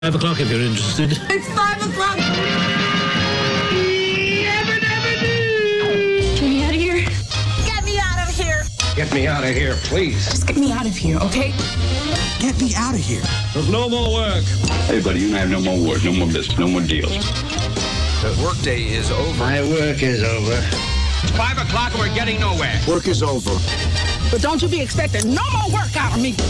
5 o'clock if you're interested. It's 5 o'clock. Get me out of here. Get me out of here. Get me out of here, please. Just get me out of here, okay? Get me out of here. There's no more work. Hey, buddy, you and I have no more work, no more business, no more deals. The workday is over. My work is over. 5 o'clock and we're getting nowhere. Work is over. But don't you be expecting no more work out of me.